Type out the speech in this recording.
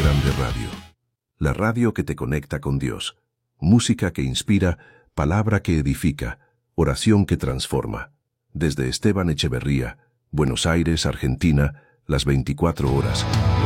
Grande Radio. La radio que te conecta con Dios. Música que inspira, palabra que edifica, oración que transforma. Desde Esteban Echeverría, Buenos Aires, Argentina, las 24 horas.